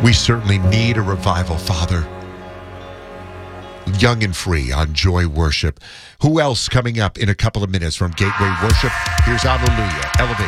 We certainly need a revival, Father. Young and Free on Joy Worship. Who else coming up in a couple of minutes from Gateway Worship? Here's Hallelujah. Elevate.